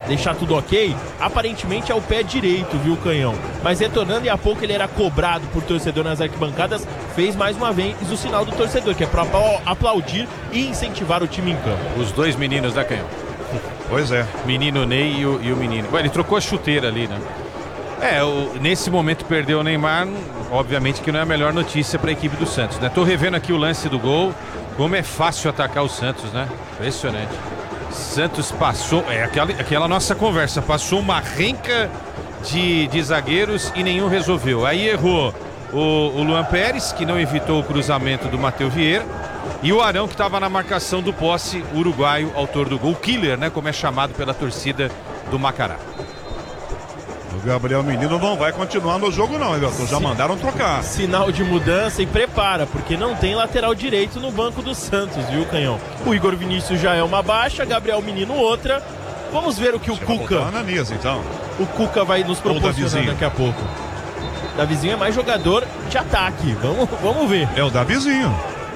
deixar tudo ok, aparentemente é o pé direito, viu, Canhão? Mas retornando, e há pouco ele era cobrado por torcedor nas arquibancadas, fez mais uma vez o sinal do torcedor, que é para aplaudir e incentivar o time em campo. Os dois meninos da Canhão. Pois é. Menino Ney e o menino. Ué, ele trocou a chuteira ali, né? Nesse momento perdeu o Neymar, obviamente que não é a melhor notícia para a equipe do Santos, né? Tô revendo aqui o lance do gol, como é fácil atacar o Santos, né? Impressionante. Santos passou, aquela nossa conversa, passou uma renca de zagueiros e nenhum resolveu. Aí errou o Luan Pérez, que não evitou o cruzamento do Matheus Vieira, e o Arão, que estava na marcação do posse, uruguaio, autor do gol, killer, né? Como é chamado pela torcida do Macará. O Gabriel Menino não vai continuar no jogo não, Everton. Já mandaram trocar. Sinal de mudança e prepara, porque não tem lateral direito no banco do Santos, viu, Canhão? O Igor Vinícius já é uma baixa, Gabriel Menino outra. Vamos ver o que o Cuca... Ananias, então. O Cuca vai nos proporcionar daqui a pouco. Davizinho é mais jogador de ataque. Vamos ver. É o Davizinho.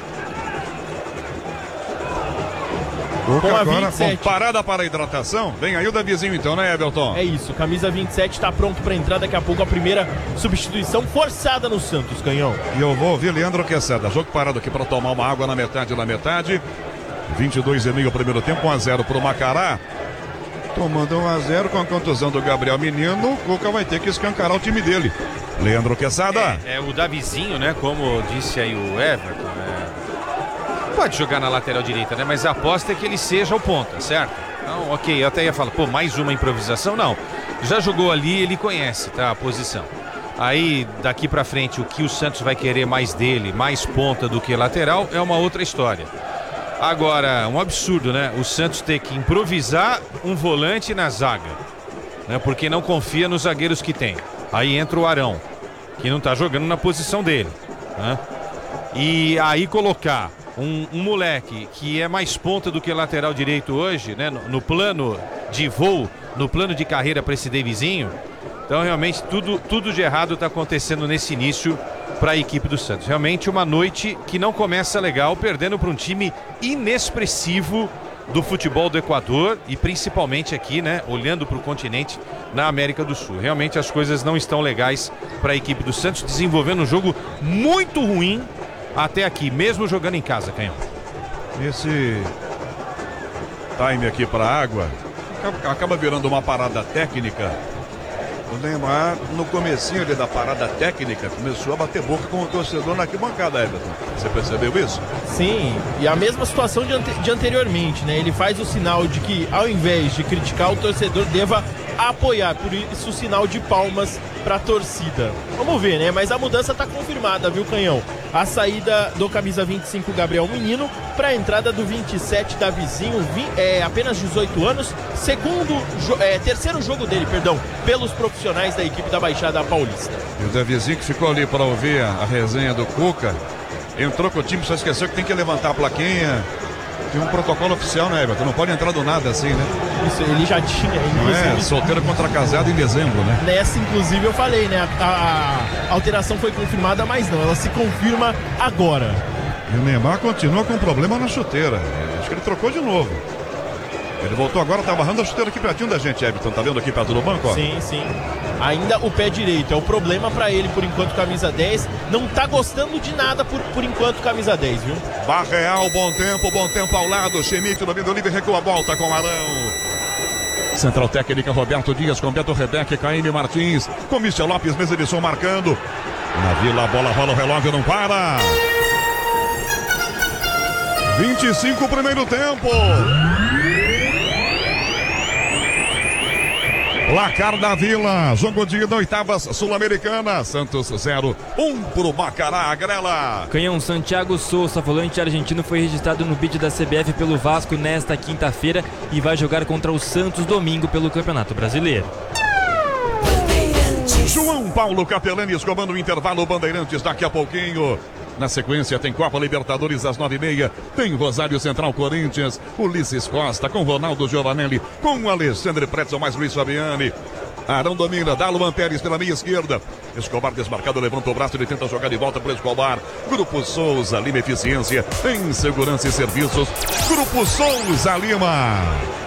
Com a agora 27. com parada para a hidratação. Vem aí o Davizinho então, né, Everton? É isso, camisa 27 está pronto para entrar daqui a pouco, a primeira substituição forçada no Santos, Canhão. E eu vou ouvir Leandro Quesada. Jogo parado aqui para tomar uma água na metade. 22,5 o primeiro tempo, 1-0 para o Macará. Tomando 1-0 com a contusão do Gabriel Menino, o Cuca vai ter que escancarar o time dele. Leandro Quesada. O Davizinho, né, como disse aí o Everton, pode jogar na lateral direita, né? Mas a aposta é que ele seja o ponta, certo? Então, ok, eu até ia falar, mais uma improvisação? Não. Já jogou ali, ele conhece, tá? A posição. Aí, daqui pra frente, o que o Santos vai querer mais dele, mais ponta do que lateral, é uma outra história. Agora, um absurdo, né? O Santos ter que improvisar um volante na zaga, né? Porque não confia nos zagueiros que tem. Aí entra o Arão, que não tá jogando na posição dele, né? E aí colocar um moleque que é mais ponta do que lateral direito hoje, né? No plano de voo, no plano de carreira para esse Davizinho. Então realmente tudo de errado está acontecendo nesse início para a equipe do Santos. Realmente uma noite que não começa legal, perdendo para um time inexpressivo do futebol do Equador e principalmente aqui, né? Olhando para o continente na América do Sul. Realmente as coisas não estão legais para a equipe do Santos, desenvolvendo um jogo muito ruim até aqui, mesmo jogando em casa, Canhão. Esse time aqui para água acaba virando uma parada técnica. O Neymar, no comecinho ali da parada técnica, começou a bater boca com o torcedor na arquibancada, Everton. Você percebeu isso? Sim, e a mesma situação de anteriormente, né? Ele faz o sinal de que, ao invés de criticar, o torcedor deva apoiar. Por isso, o sinal de palmas para a torcida. Vamos ver, né? Mas a mudança está confirmada, viu, Canhão? A saída do camisa 25, Gabriel Menino, para a entrada do 27, Davizinho, apenas 18 anos, terceiro jogo dele, pelos profissionais da equipe da Baixada Paulista. E o Davizinho, que ficou ali para ouvir a resenha do Cuca, entrou com o time, só esqueceu que tem que levantar a plaquinha. Tem um protocolo oficial, né, Everton? Não pode entrar do nada assim, né? Isso, ele já tinha. Não é solteiro contra casado em dezembro, né? Nessa, inclusive, eu falei, né? A alteração foi confirmada, mas não. Ela se confirma agora. E o Neymar continua com problema na chuteira. Acho que ele trocou de novo. Ele voltou agora, tá amarrando a chuteira aqui pertinho da gente, Everton. Tá vendo aqui perto do banco, ó? Sim, sim. Ainda o pé direito é o problema pra ele, por enquanto, camisa 10. Não tá gostando de nada por enquanto, camisa 10, viu? Barreal, bom tempo ao lado. Schmidt, domínio livre, recua a volta com Arão. Central técnica, Roberto Dias, com Beto Rebeca, Caíme Martins, com Michel Lopes, mesa de som marcando. Na Vila, a bola rola, o relógio não para. 25 primeiro tempo. Placar da Vila, jogo de ida, oitavas Sul-Americana, Santos 0-1 pro Macará, Agrela. Canhão, Santiago Souza, volante argentino, foi registrado no bid da CBF pelo Vasco nesta quinta-feira e vai jogar contra o Santos domingo pelo Campeonato Brasileiro. João Paulo Capelani escovando o intervalo, Bandeirantes daqui a pouquinho. Na sequência tem Copa Libertadores às 9h30. Tem Rosário Central Corinthians, Ulisses Costa com Ronaldo Giovanelli, com Alexandre Pretzel mais Luiz Fabiani. Arão domina, dá Luan Pérez pela meia esquerda. Escobar desmarcado, levanta o braço, ele tenta jogar de volta para Escobar. Grupo Souza Lima Eficiência em Segurança e Serviços. Grupo Souza Lima.